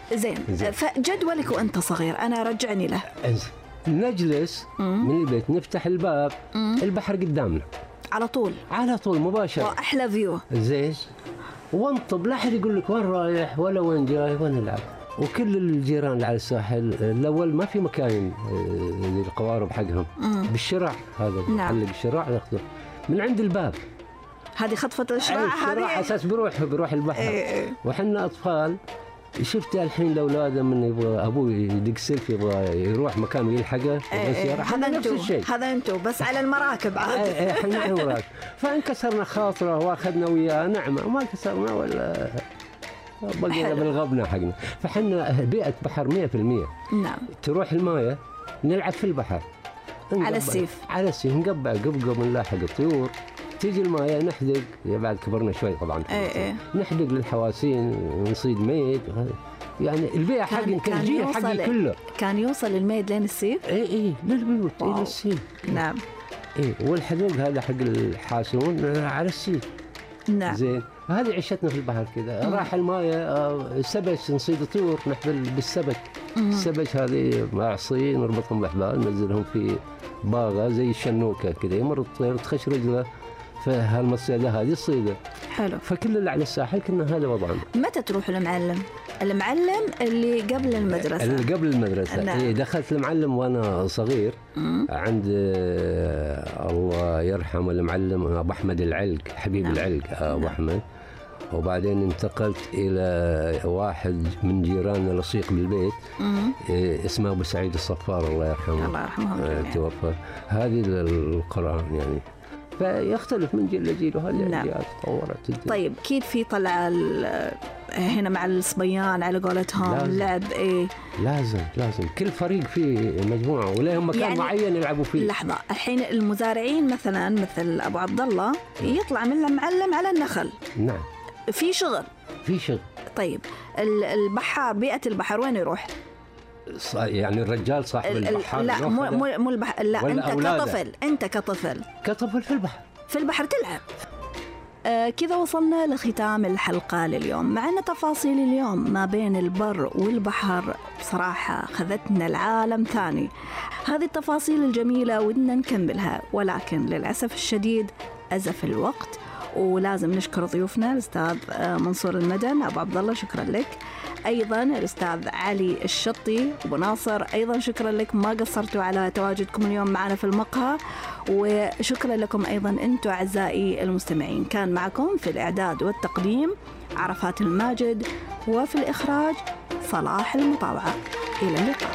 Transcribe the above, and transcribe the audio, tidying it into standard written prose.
زين. فجدولك وأنت صغير أنا رجعني له. نجلس من البيت نفتح الباب البحر قدامنا على طول مباشرة، وأحلى فيو. زين. وانطب لا أحد يقول لك وين رايح ولا وين جاي وين نلعب. وكل الجيران اللي على الساحل الأول ما في مكاين القوارب حقهم بالشرع، هذا محل الشرع ياخذه من عند الباب. هذه خطفة الشراع، هذه أساس بروح البحر. وحنا أطفال شفت الحين الأولاد من يبغى أبوه يدق سلف يبغى يروح مكان يلحقه هذا نفس الشيء. هذا أنتوا بس على المراكب عاد. احنا على المراكب. فانكسرنا خاطره واخذنا وياه نعمه وما كسرنا ولا بقينا بالغبنه حقنا. فحنا بيئه بحر 100%. نعم. تروح المايه نلعب في البحر على السيف نقبع قبقب ونلاحق الطيور. تيجي المايه نحدق، بعد كبرنا شوي طبعا. نحدق للحواسين ونصيد ميد. يعني البيئة حق كان جيل حقي كله كان يوصل الميد لين السيف. للبيوت الى السيف. نعم. والحديق هذا حق الحاسون على السيف. نعم. زين. هذه عشتنا في البحر كذا. راح المايه سبش نصيد طيور نحبل بالسبك. السبش هذه معصي نربطهم بحبال ننزلهم في باغه زي الشنوكه كذا، يمر الطير تخش رجله فهالمصيده هذه الصيده. حلو. فكل اللي على الساحل كنا هذا وضعنا. متى تروح المعلم اللي قبل المدرسه؟ اللي قبل المدرسه. نعم. دخلت المعلم وانا صغير عند الله يرحمه المعلم ابو احمد العلق، حبيب. نعم. العلق ابو احمد. وبعدين انتقلت الى واحد من جيراننا لصيق بالبيت اسمه ابو سعيد الصفار الله يرحمه. الله يرحمه. توفى. هذه القرآن يعني فيختلف من جيل لجيل وهذه الأجيال تطورت. طيب أكيد في طلعة هنا مع الصبيان على قولتهم لعب لازم كل فريق فيه مجموعة ولهم مكان يعني معين يلعبوا فيه. لحظة، الحين المزارعين مثلا مثل أبو عبد الله يطلع من المعلم على النخل. نعم. في شغل. طيب البحر، بيئة البحر وين يروح؟ يعني الرجال صاحب البحر. لا مو البحر. لا انت كطفل في البحر تلعب. كذا وصلنا لختام الحلقة لليوم. معنا تفاصيل اليوم ما بين البر والبحر بصراحة خذتنا العالم ثاني. هذه التفاصيل الجميلة ودنا نكملها ولكن للأسف الشديد أزف الوقت. ولازم نشكر ضيوفنا الأستاذ منصور المدن أبو عبد الله، شكرا لك. أيضا الأستاذ علي الشطي أبو ناصر، أيضا شكرا لك، ما قصرتوا على تواجدكم اليوم معنا في المقهى. وشكرا لكم أيضا أنتم أعزائي المستمعين. كان معكم في الإعداد والتقديم عرفات الماجد، وفي الإخراج صلاح المطاوعة. إلى اللقاء.